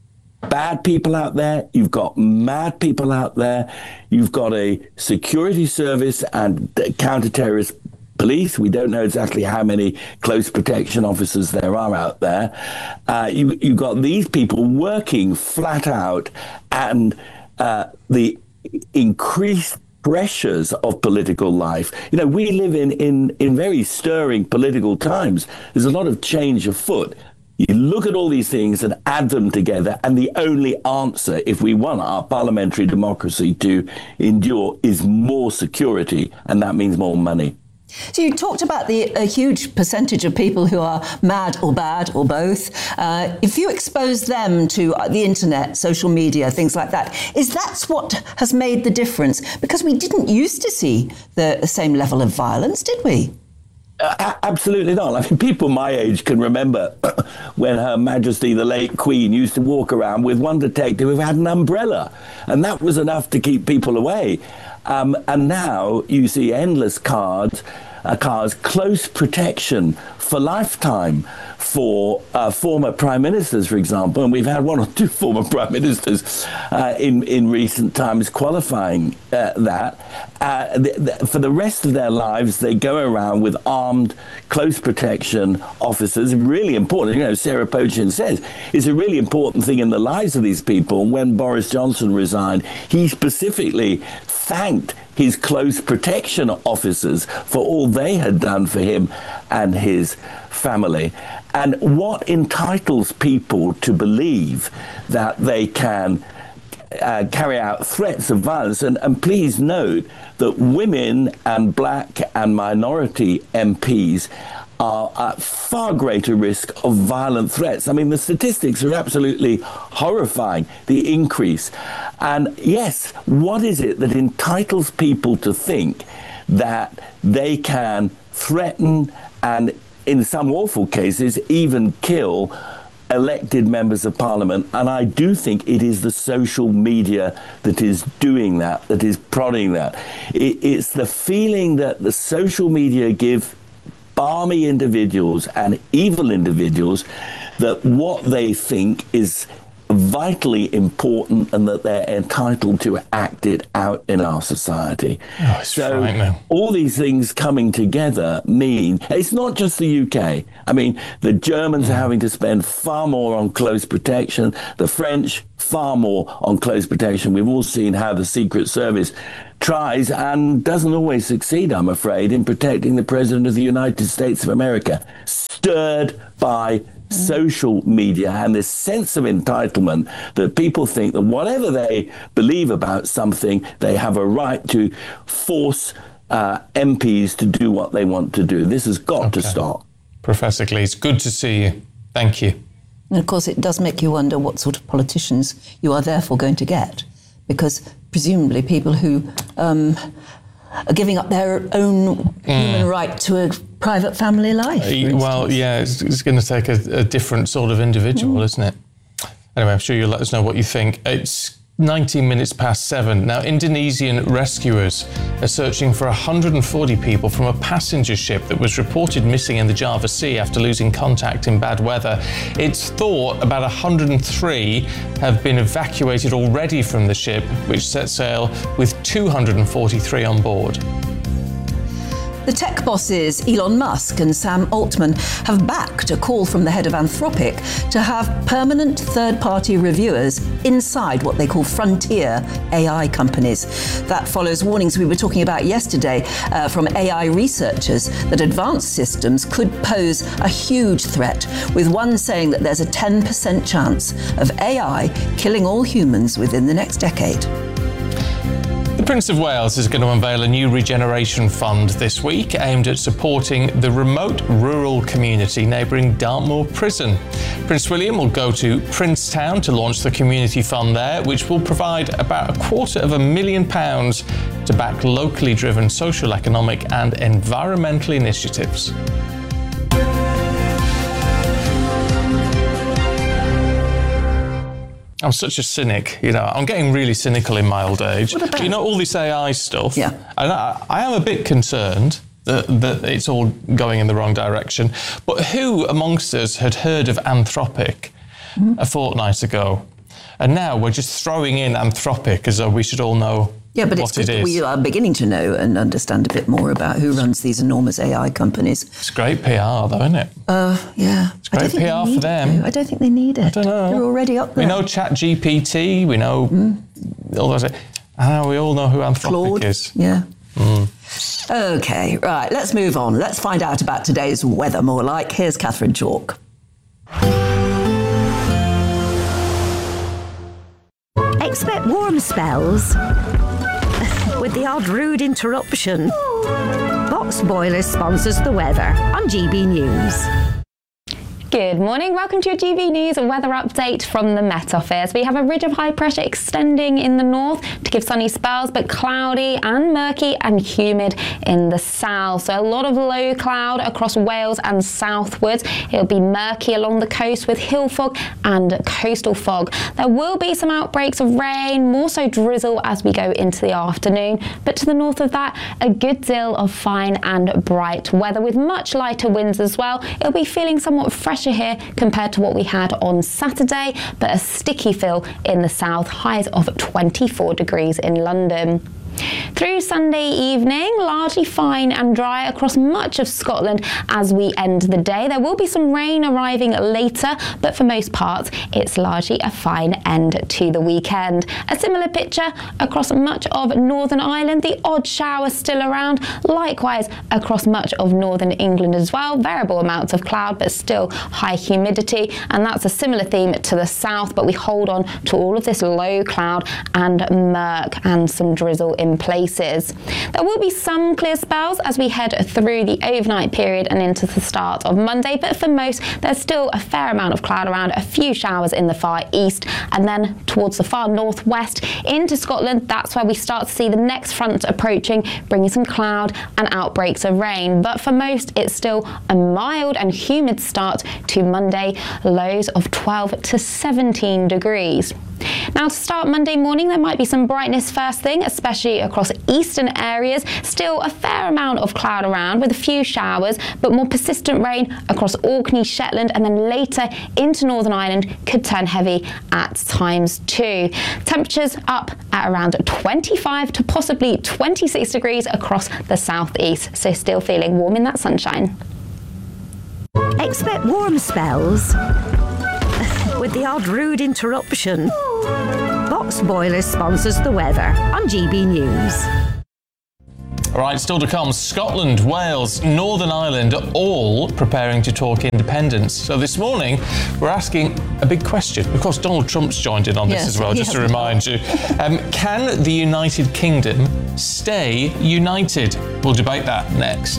bad people out there, you've got mad people out there, you've got a security service and counter-terrorist police. We don't know exactly how many close protection officers there are out there. Uh, you, you've got these people working flat out, and uh, the increased pressures of political life. You know, we live in, in, in very stirring political times. There's a lot of change afoot. You look at all these things and add them together, and the only answer, if we want our parliamentary democracy to endure, is more security, and that means more money. So you talked about the a huge percentage of people who are mad or bad or both. Uh, if you expose them to the internet, social media, things like that, is that what has made the difference? Because we didn't used to see the, the same level of violence, did we? Uh, absolutely not. I mean, people my age can remember when Her Majesty the late Queen used to walk around with one detective who had an umbrella, and that was enough to keep people away. Um, and now you see endless cards, uh, cars, close protection for lifetime for uh, former prime ministers, for example, and we've had one or two former prime ministers uh, in in recent times qualifying uh, that. Uh, th- th- for the rest of their lives, they go around with armed close protection officers. Really important. You know, Sarah Pochin says it's a really important thing in the lives of these people. When Boris Johnson resigned, he specifically thanked his close protection officers for all they had done for him and his family. And what entitles people to believe that they can uh, carry out threats of violence? And, and please note that women and black and minority M Ps are at far greater risk of violent threats. I mean, the statistics are absolutely horrifying, the increase. And yes, what is it that entitles people to think that they can threaten and, in some awful cases, even kill elected members of parliament. And I do think it is the social media that is doing that, that is prodding that. It, it's the feeling that the social media give balmy individuals and evil individuals that what they think is vitally important and that they're entitled to act it out in our society. Oh, it's so frightening. all these things coming together mean it's not just the U K. I mean, the Germans are having to spend far more on close protection, the French far more on close protection. We've all seen how the Secret Service tries and doesn't always succeed, I'm afraid, in protecting the President of the United States of America, stirred by social media and this sense of entitlement that people think that whatever they believe about something, they have a right to force uh, M Ps to do what they want to do. This has got Okay. to stop. Professor Cleese, good to see you. Thank you. And of course, it does make you wonder what sort of politicians you are therefore going to get, because presumably people who um, are giving up their own human right to a private family life. Uh, well, yeah, it's, it's going to take a, a different sort of individual, isn't it? Anyway, I'm sure you'll let us know what you think. It's nineteen minutes past seven. Now, Indonesian rescuers are searching for one hundred forty people from a passenger ship that was reported missing in the Java Sea after losing contact in bad weather. It's thought about one hundred three have been evacuated already from the ship, which set sail with two hundred forty-three on board. The tech bosses Elon Musk and Sam Altman have backed a call from the head of Anthropic to have permanent third-party reviewers inside what they call frontier A I companies. That follows warnings we were talking about yesterday uh, from A I researchers that advanced systems could pose a huge threat, with one saying that there's a ten percent chance of A I killing all humans within the next decade. The Prince of Wales is going to unveil a new regeneration fund this week aimed at supporting the remote rural community neighbouring Dartmoor Prison. Prince William will go to Princetown to launch the community fund there, which will provide about a quarter of a million pounds to back locally driven social, economic and environmental initiatives. I'm such a cynic, you know. I'm getting really cynical in my old age. What about? You know, all this A I stuff. Yeah. And I, I am a bit concerned that, that it's all going in the wrong direction. But who amongst us had heard of Anthropic mm-hmm. a fortnight ago? And now we're just throwing in Anthropic as though we should all know Yeah, but what it's it is. we are beginning to know and understand a bit more about who runs these enormous A I companies. It's great P R, though, isn't it? Uh, yeah. It's great P R for them. I don't think they need it. I don't know. They're already up there. We know Chat G P T, we know mm. all those. Ah, we all know who Anthropic Claude. is. Yeah. Mm. Okay, right, let's move on. Let's find out about today's weather more like. Here's Catherine Chalk. Expect warm spells with the odd rude interruption. Box Boilers sponsors the weather on G B News. Good morning. Welcome to your G B News weather update from the Met Office. We have a ridge of high pressure extending in the north to give sunny spells, but cloudy and murky and humid in the south. So a lot of low cloud across Wales and southwards. It'll be murky along the coast with hill fog and coastal fog. There will be some outbreaks of rain, more so drizzle as we go into the afternoon. But to the north of that, a good deal of fine and bright weather with much lighter winds as well. It'll be feeling somewhat fresher here compared to what we had on Saturday, but a sticky feel in the south, highs of twenty-four degrees in London. Through Sunday evening, largely fine and dry across much of Scotland as we end the day. There will be some rain arriving later, but for most parts, it's largely a fine end to the weekend. A similar picture across much of Northern Ireland, the odd shower still around. Likewise, across much of Northern England as well. Variable amounts of cloud, but still high humidity. And that's a similar theme to the south, but we hold on to all of this low cloud and murk and some drizzle in in places. There will be some clear spells as we head through the overnight period and into the start of Monday, but for most there's still a fair amount of cloud around, a few showers in the far east, and then towards the far northwest into Scotland. That's where we start to see the next front approaching, bringing some cloud and outbreaks of rain. But for most it's still a mild and humid start to Monday, lows of twelve to seventeen degrees. Now to start Monday morning, there might be some brightness first thing, especially across eastern areas. Still a fair amount of cloud around with a few showers, but more persistent rain across Orkney, Shetland, and then later into Northern Ireland could turn heavy at times too. Temperatures up at around twenty-five to possibly twenty-six degrees across the southeast, so still feeling warm in that sunshine. Expect warm spells with the odd rude interruption. Box Boilers sponsors the weather on G B News. All right, still to come, Scotland, Wales, Northern Ireland, all preparing to talk independence. So this morning, we're asking a big question. Of course, Donald Trump's joined in on this Yes, as well, just to yes. remind you. Um, can the United Kingdom stay united? We'll debate that next.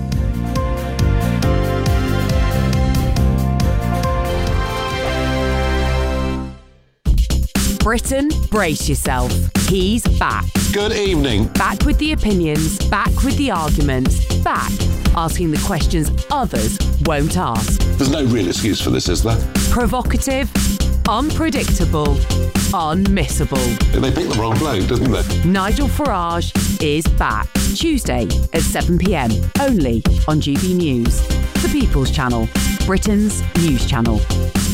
Britain, brace yourself. He's back. Good evening. Back with the opinions, back with the arguments, back asking the questions others won't ask. There's no real excuse for this, is there? Provocative, unpredictable, unmissable. They picked the wrong bloke, didn't they? Nigel Farage is back. Tuesday at seven p m, only on G B News. The People's Channel, Britain's news channel.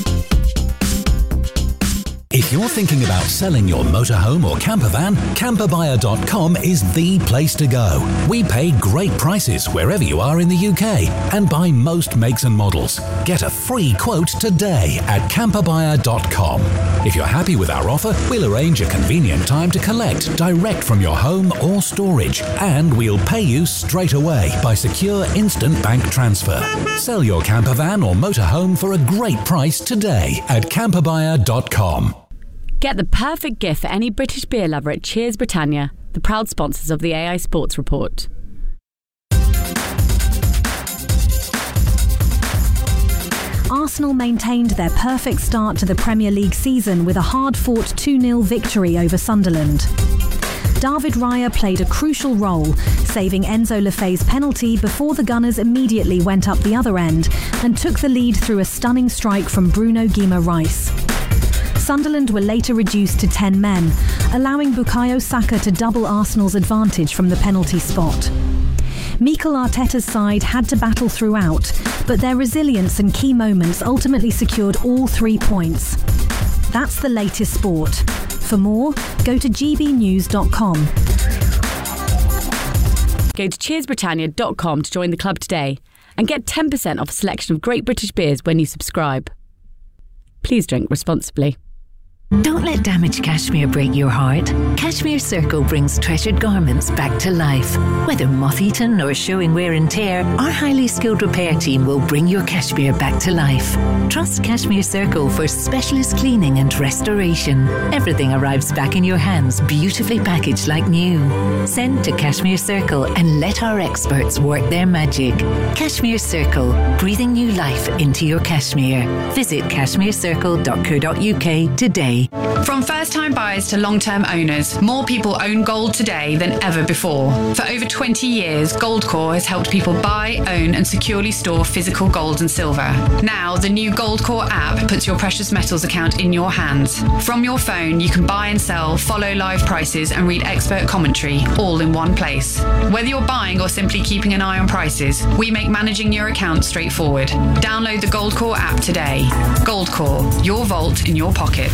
If you're thinking about selling your motorhome or camper van, camper buyer dot com is the place to go. We pay great prices wherever you are in the U K and buy most makes and models. Get a free quote today at camper buyer dot com. If you're happy with our offer, we'll arrange a convenient time to collect direct from your home or storage, and we'll pay you straight away by secure instant bank transfer. Sell your camper van or motorhome for a great price today at camper buyer dot com. Get the perfect gift for any British beer lover at Cheers Britannia, the proud sponsors of the A I Sports Report. Arsenal maintained their perfect start to the Premier League season with a hard-fought two nil victory over Sunderland. David Raya played a crucial role, saving Enzo Lefebvre's penalty before the Gunners immediately went up the other end and took the lead through a stunning strike from Bruno Guimaraes. Sunderland were later reduced to ten men, allowing Bukayo Saka to double Arsenal's advantage from the penalty spot. Mikel Arteta's side had to battle throughout, but their resilience and key moments ultimately secured all three points. That's the latest sport. For more, go to g b news dot com. Go to cheers britannia dot com to join the club today and get ten percent off a selection of great British beers when you subscribe. Please drink responsibly. Don't let damaged cashmere break your heart. Cashmere Circle brings treasured garments back to life. Whether moth-eaten or showing wear and tear, our highly skilled repair team will bring your cashmere back to life. Trust Cashmere Circle for specialist cleaning and restoration. Everything arrives back in your hands, beautifully packaged like new. Send to Cashmere Circle and let our experts work their magic. Cashmere Circle, breathing new life into your cashmere. Visit cashmere circle dot co dot u k today. From first-time buyers to long-term owners, more people own gold today than ever before. For over twenty years, Goldcore has helped people buy, own and securely store physical gold and silver. Now, the new Goldcore app puts your precious metals account in your hands. From your phone, you can buy and sell, follow live prices and read expert commentary, all in one place. Whether you're buying or simply keeping an eye on prices, we make managing your account straightforward. Download the Goldcore app today. Goldcore, your vault in your pocket.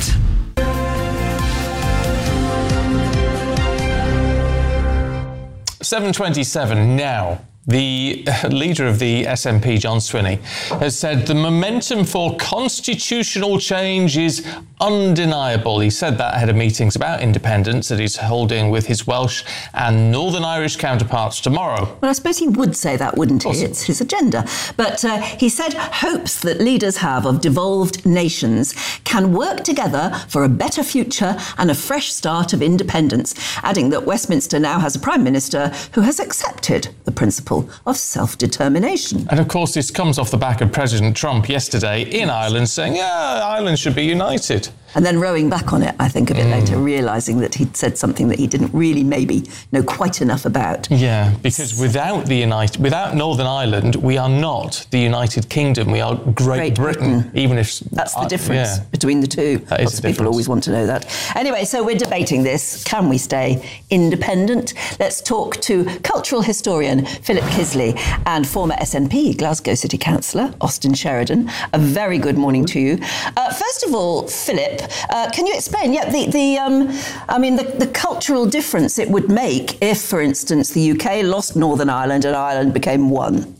seven twenty-seven now. The leader of the S N P, John Swinney, has said the momentum for constitutional change is undeniable. He said that ahead of meetings about independence that he's holding with his Welsh and Northern Irish counterparts tomorrow. Well, I suppose he would say that, wouldn't he? It's his agenda. But uh, he said hopes that leaders have of devolved nations can work together for a better future and a fresh start of independence, adding that Westminster now has a Prime Minister who has accepted the principle of self-determination. And of course, this comes off the back of President Trump yesterday in Ireland saying, yeah, Ireland should be united. And then rowing back on it, I think, a bit mm. later, realising that he'd said something that he didn't really maybe know quite enough about. Yeah, because without the United, without Northern Ireland, we are not the United Kingdom. We are Great, Great Britain, Britain, even if... That's the uh, difference yeah. between the two. That Lots is of people always want to know that. Anyway, so we're debating this. Can we stay independent? Let's talk to cultural historian Philip Kisley and former S N P Glasgow City Councillor Austin Sheridan. A very good morning to you. Uh, first of all, Philip, uh, can you explain, yeah, the, the um, I mean, the, the cultural difference it would make if, for instance, the U K lost Northern Ireland and Ireland became one?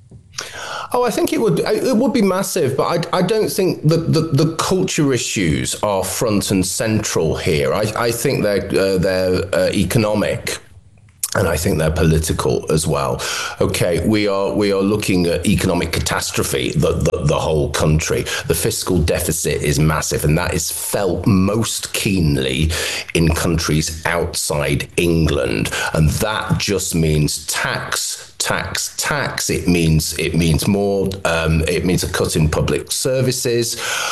Oh, I think it would it would be massive, but I, I don't think that the, the culture issues are front and central here. I, I think they're, uh, they're uh, economic. And I think they're political as well. Okay, we are we are looking at economic catastrophe, the, the, the whole country. The fiscal deficit is massive, and that is felt most keenly in countries outside England. And that just means tax, tax, tax. It means it means more. Um, it means a cut in public services.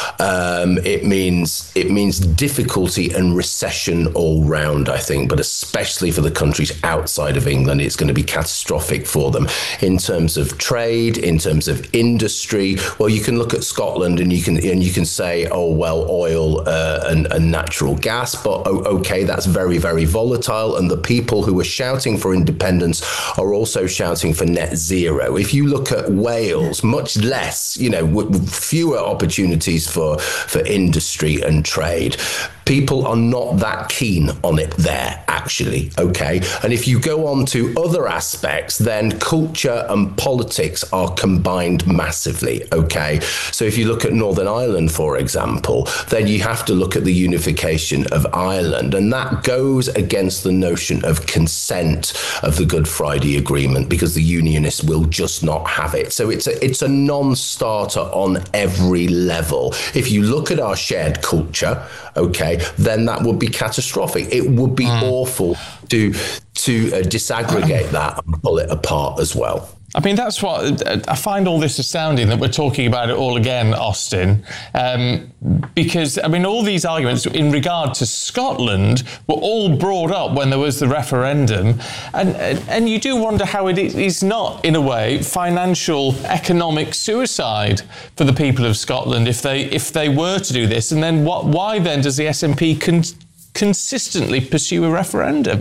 Um, it means it means difficulty and recession all round, I think, but especially for the countries outside of England, it's going to be catastrophic for them in terms of trade, in terms of industry. Well, you can look at Scotland and you can and you can say, oh well, oil uh, and, and natural gas, but oh, okay, that's very very volatile. And the people who are shouting for independence are also shouting for net zero. If you look at Wales, much less, you know, w- fewer opportunities for for industry and trade. People are not that keen on it there, actually, okay? And if you go on to other aspects, then culture and politics are combined massively, okay? So if you look at Northern Ireland, for example, then you have to look at the unification of Ireland, and that goes against the notion of consent of the Good Friday Agreement, because the Unionists will just not have it. So it's a, it's a non-starter on every level. If you look at our shared culture, okay, then that would be catastrophic. It would be mm. awful to to uh, disaggregate that and pull it apart as well. I mean, that's what I find all this astounding, that we're talking about it all again, Austin, um, because, I mean, all these arguments in regard to Scotland were all brought up when there was the referendum. And, and you do wonder how it is not, in a way, financial, economic suicide for the people of Scotland if they if they were to do this. And then what? Why then does the S N P con- consistently pursue a referendum?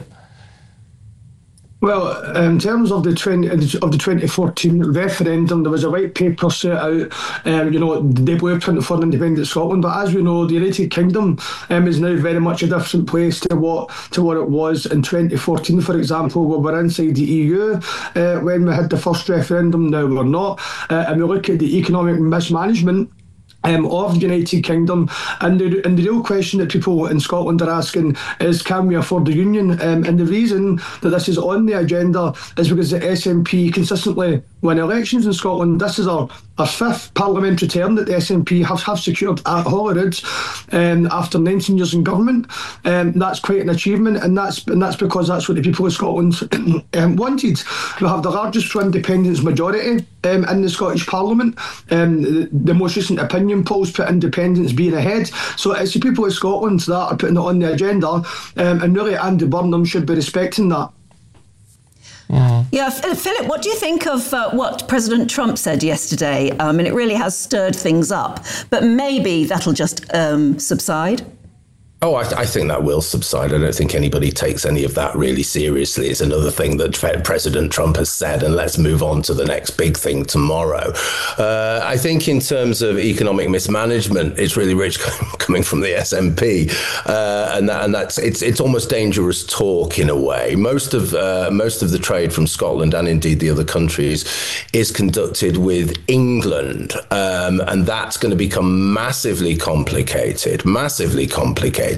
Well, in terms of the twenty of the twenty fourteen referendum, there was a white paper set out, um, you know, the blueprint for independent Scotland. But as we know, the United Kingdom um, is now very much a different place to what to what it was in twenty fourteen. For example, we were inside the E U uh, when we had the first referendum. Now we're not, uh, and we look at the economic mismanagement Um, of the United Kingdom, and the, and the real question that people in Scotland are asking is, can we afford the union? Um, and the reason that this is on the agenda is because the S N P consistently win elections in Scotland. This is our, our fifth parliamentary term that the S N P have, have secured at Holyrood um, after nineteen years in government. Um, that's quite an achievement, and that's and that's because that's what the people of Scotland um, wanted. We have the largest pro-independence majority um, in the Scottish Parliament. Um, the, the most recent opinion polls put independence being ahead. So it's the people of Scotland that are putting it on the agenda, um, and really Andy Burnham should be respecting that. Mm. Yeah, Philip, what do you think of uh, what President Trump said yesterday? I mean, it really has stirred things up, but maybe that'll just um, subside. Oh, I, th- I think that will subside. I don't think anybody takes any of that really seriously. It's another thing that President Trump has said, and let's move on to the next big thing tomorrow. Uh, I think in terms of economic mismanagement, it's really rich coming from the S N P, uh, and that, and that's it's it's almost dangerous talk in a way. Most of uh, most of the trade from Scotland and indeed the other countries is conducted with England, um, and that's going to become massively complicated, massively complicated.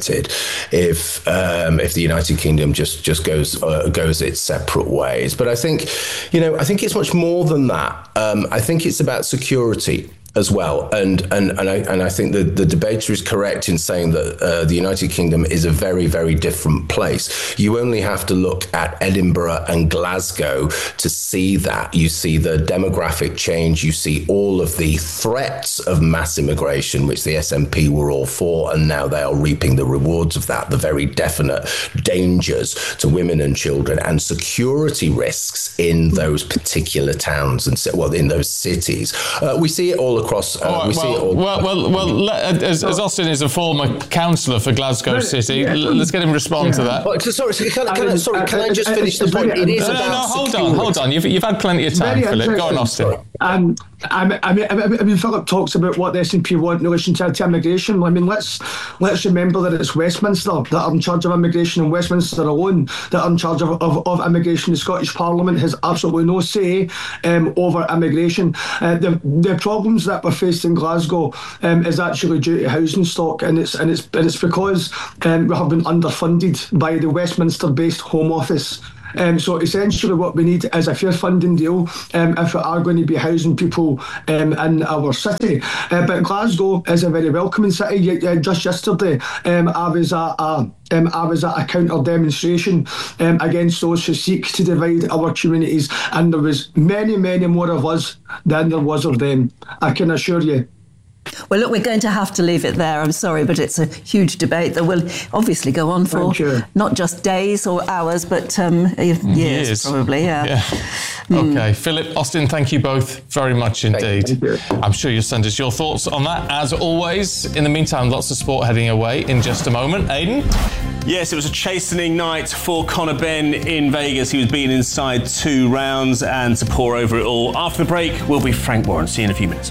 If um, if the United Kingdom just just goes uh, goes its separate ways. But I think, you know, I think it's much more than that. Um, I think it's about security as well, and and and I and I think the the debater is correct in saying that uh, the United Kingdom is a very very different place. You only have to look at Edinburgh and Glasgow to see that. You see the demographic change. You see all of the threats of mass immigration, which the S N P were all for, and now they are reaping the rewards of that. The very definite dangers to women and children and security risks in those particular towns and well in those cities. Uh, we see it all across. Across, uh, right, we well, see it all. well, well, well, as, as Austin is a former councillor for Glasgow City, yeah. let's get him respond yeah. to that. Well, sorry, can, can, I, sorry, can I just finish the point? It is no, about no, no, hold security. on, hold on. You've, you've had plenty of time, Philip. Go on, Austin. Um, I mean, I mean, I mean, Philip talks about what the S N P want in relation to, to immigration. I mean, let's let's remember that it's Westminster that are in charge of immigration, and Westminster alone that are in charge of, of, of immigration. The Scottish Parliament has absolutely no say um, over immigration. Uh, the the problems that we're faced in Glasgow um, is actually due to housing stock, and it's and it's and it's because um, we have been underfunded by the Westminster-based Home Office. Um, so essentially what we need is a fair funding deal um, if we are going to be housing people um, in our city. Uh, but Glasgow is a very welcoming city. Just yesterday um, I was at a Um, I was at a counter demonstration um, against those who seek to divide our communities, and there was many, many more of us than there was of them, I can assure you. Well, look, we're going to have to leave it there. I'm sorry, but it's a huge debate that will obviously go on for not just days or hours, but um, years, years, probably. Yeah. yeah. Mm. Okay, Philip, Austin, thank you both very much indeed. Thank you. I'm sure you'll send us your thoughts on that, as always. In the meantime, lots of sport heading away in just a moment. Aidan? Yes, it was a chastening night for Conor Benn in Vegas. He was beaten inside two rounds, and to pour over it all, after the break, will be Frank Warren. See you in a few minutes.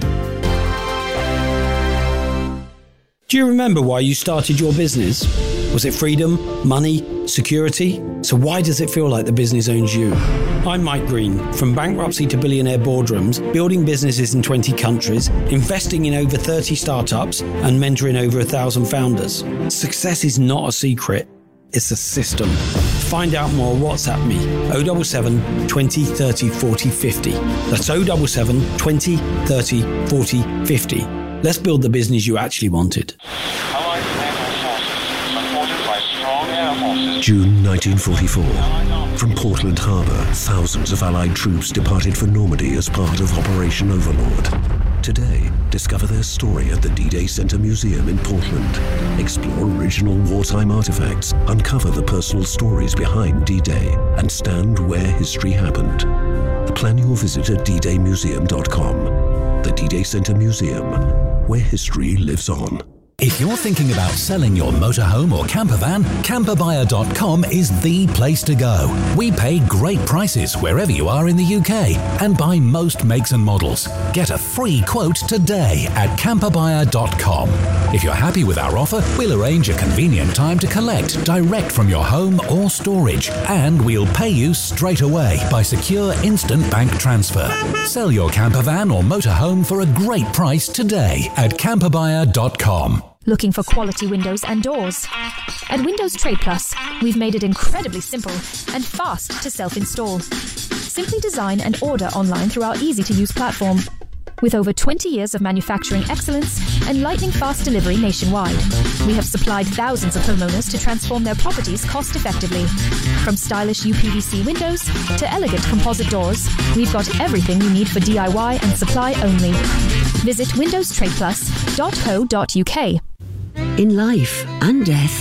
Do you remember why you started your business? Was it freedom, money, security? So why does it feel like the business owns you? I'm Mike Green, from bankruptcy to billionaire boardrooms, building businesses in twenty countries, investing in over thirty startups, and mentoring over a thousand founders. Success is not a secret, it's a system. To find out more, WhatsApp me, oh seven seven, twenty, thirty, forty, fifty. That's oh seven seven, twenty, thirty, forty, fifty. Let's build the business you actually wanted. June nineteen forty-four. From Portland Harbour, thousands of Allied troops departed for Normandy as part of Operation Overlord. Today, discover their story at the D-Day Center Museum in Portland. Explore original wartime artifacts, uncover the personal stories behind D-Day, and stand where history happened. Plan your visit at d day museum dot com. The D-Day Center Museum, where history lives on. If you're thinking about selling your motorhome or camper van, camper buyer dot com is the place to go. We pay great prices wherever you are in the U K and buy most makes and models. Get a free quote today at camper buyer dot com. If you're happy with our offer, we'll arrange a convenient time to collect direct from your home or storage, and we'll pay you straight away by secure instant bank transfer. Sell your camper van or motorhome for a great price today at camper buyer dot com. Looking for quality windows and doors? At Windows Trade Plus, we've made it incredibly simple and fast to self-install. Simply design and order online through our easy-to-use platform. With over twenty years of manufacturing excellence and lightning-fast delivery nationwide, we have supplied thousands of homeowners to transform their properties cost-effectively. From stylish U P V C windows to elegant composite doors, we've got everything you need for D I Y and supply only. Visit windows trade plus dot co dot U K. In life and death,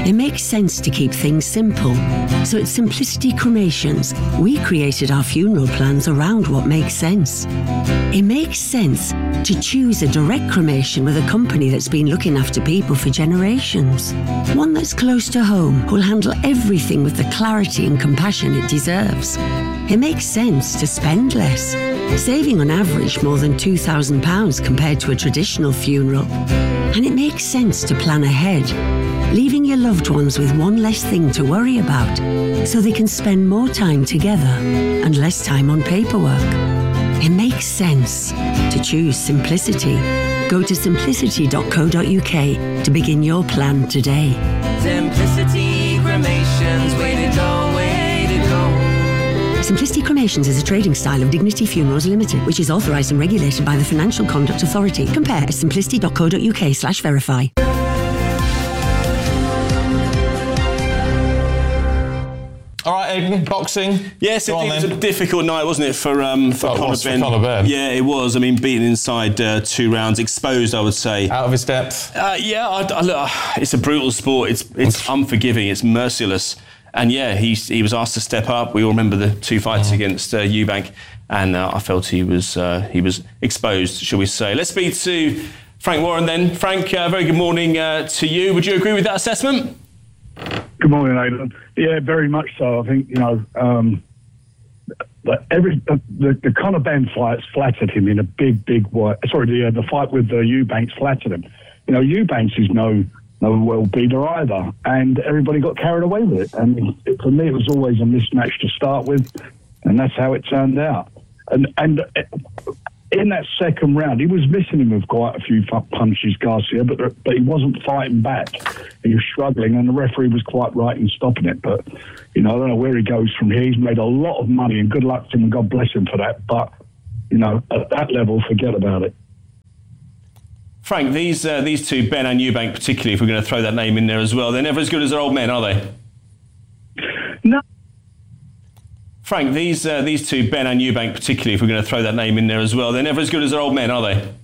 It makes sense to keep things simple. So at Simplicity Cremations, we created our funeral plans around what makes sense. It makes sense to choose a direct cremation with a company that's been looking after people for generations. One that's close to home, who'll handle everything with the clarity and compassion it deserves. It makes sense to spend less, saving on average more than two thousand pounds compared to a traditional funeral. And it makes sense to plan ahead, leaving your loved ones with one less thing to worry about, so they can spend more time together and less time on paperwork. It makes sense to choose simplicity. Go to simplicity dot co dot uk to begin your plan today. Simplicity Cremations, way to go, way to go. Simplicity Cremations is a trading style of Dignity Funerals Limited, which is authorised and regulated by the Financial Conduct Authority. Compare at simplicity dot co dot uk slash verify. All right, Aidan, boxing. Yes, Go it, on, it was then. a difficult night, wasn't it, for um, for Oh, it Conor was for Benn? Conor Benn. Yeah, it was. I mean, beaten inside uh, two rounds, exposed, I would say. Out of his depth. Uh, yeah, I, I, look, it's a brutal sport. It's it's unforgiving. It's merciless. And yeah, he he was asked to step up. We all remember the two fights mm. against uh, Eubank, and uh, I felt he was uh, he was exposed, shall we say? Let's speak to Frank Warren then. Frank, uh, very good morning uh, to you. Would you agree with that assessment? Good morning, Aidan. Yeah, very much so. I think, you know, um, that every uh, the, the Conor Benn fights flattered him in a big, big way. Sorry, the, uh, the fight with uh, Eubanks flattered him. You know, Eubanks is no no well beater either, and everybody got carried away with it. And it, for me, it was always a mismatch to start with, and that's how it turned out. And and in that second round, he was missing him with quite a few punches, Garcia, but but he wasn't fighting back. He was struggling, and the referee was quite right in stopping it. But, you know, I don't know where he goes from here. He's made a lot of money, and good luck to him, and God bless him for that. But, you know, at that level, forget about it. Frank, these uh, these two, Benn and Eubank particularly, if we're going to throw that name in there as well, they're never as good as their old men, are they? No. Frank, these uh, these two, Benn and Eubank particularly, if we're going to throw that name in there as well, they're never as good as their old men, are they?